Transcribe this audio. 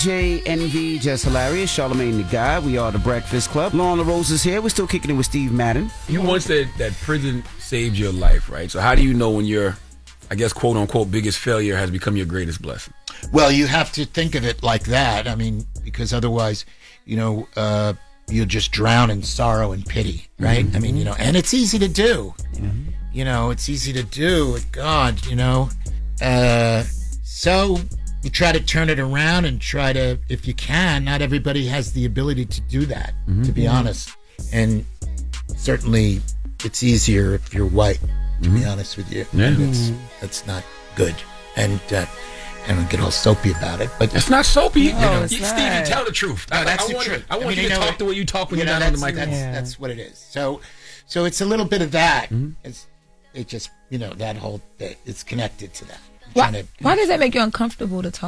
JNV, Just Hilarious, Charlamagne the Guy. We are the Breakfast Club. Lauren LaRose is here. We're still kicking it with Steve Madden. You once said that prison saved your life, right? So how do you know when your, I guess, quote unquote, biggest failure has become your greatest blessing? Well, you have to think of it like that. I mean, because otherwise, you'll just drown in sorrow and pity, right? Mm-hmm. I mean, and it's easy to do. Mm-hmm. It's easy to do. God, so you try to turn it around and try to, if you can. Not everybody has the ability to do that, to be honest. And certainly, it's easier if you're white. To be honest with you, that's not good. And I don't get all soapy about it, but it's not soapy. No, Steve, you tell the truth. No, that's the truth. I want you to talk the way you talk when you're not on the microphone. That's what it is. So it's a little bit of that. It just that whole it's connected to that. Why does that make you uncomfortable to talk